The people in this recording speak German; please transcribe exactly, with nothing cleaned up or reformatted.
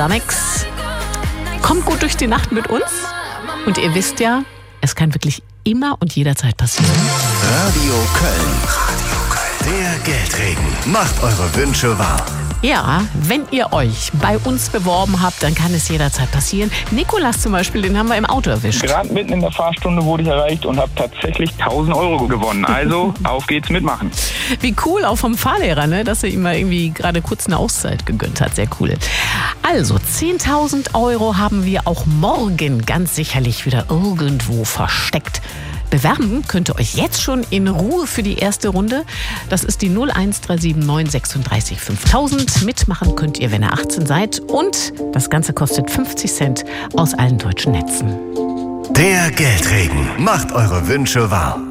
Nix. Kommt gut durch die Nacht mit uns. Und ihr wisst ja, es kann wirklich immer und jederzeit passieren. Radio Köln. Radio Köln. Der Geldregen macht eure Wünsche wahr. Ja, wenn ihr euch bei uns beworben habt, dann kann es jederzeit passieren. Nikolas zum Beispiel, den haben wir im Auto erwischt. Gerade mitten in der Fahrstunde wurde ich erreicht und habe tatsächlich tausend Euro gewonnen. Also, auf geht's, mitmachen. Wie cool, auch vom Fahrlehrer, ne, dass er ihm mal irgendwie gerade kurz eine Auszeit gegönnt hat. Sehr cool. Also, zehntausend Euro haben wir auch morgen ganz sicherlich wieder irgendwo versteckt. Bewerben könnt ihr euch jetzt schon in Ruhe für die erste Runde. Das ist die null eins drei sieben neun sechsunddreißig fünftausend. Mitmachen könnt ihr, wenn ihr achtzehn seid. Und das Ganze kostet fünfzig Cent aus allen deutschen Netzen. Der Geldregen macht eure Wünsche wahr.